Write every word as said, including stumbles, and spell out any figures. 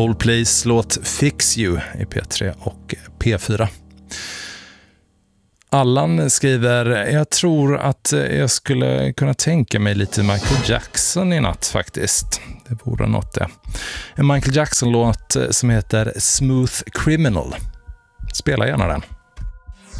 Coldplays låt Fix You i P tre och P fyra. Allan skriver, jag tror att jag skulle kunna tänka mig lite Michael Jackson i natt faktiskt. Det vore något det. En Michael Jackson-låt som heter Smooth Criminal. Spela gärna den.